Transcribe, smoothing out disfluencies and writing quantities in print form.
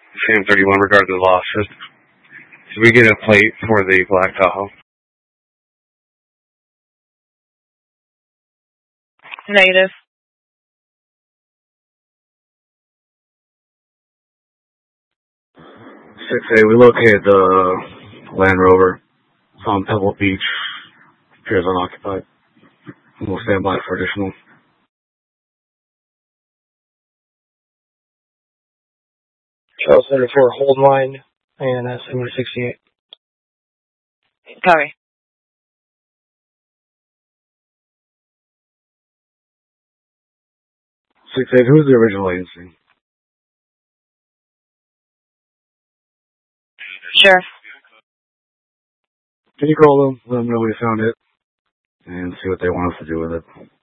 Sam 31 regarding the loss. Did we get a plate for the Black Tahoe? Negative. 6A, we located the Land Rover. It's on Pebble Beach. Appears unoccupied. We'll stand by for additional. Charles Center for hold line and 768. Copy. 6A, who's the original agency? Sheriff. Can you call them, let them know we found it, and see what they want us to do with it?